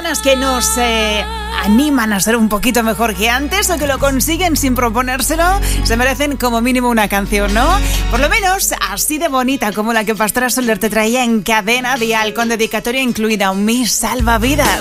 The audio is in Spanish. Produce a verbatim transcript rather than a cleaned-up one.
personas que nos eh, animan a ser un poquito mejor que antes o que lo consiguen sin proponérselo, se merecen como mínimo una canción, ¿no? Por lo menos así de bonita como la que Pastora Soler te traía en Cadena Dial, con dedicatoria incluida, Mi Salvavidas.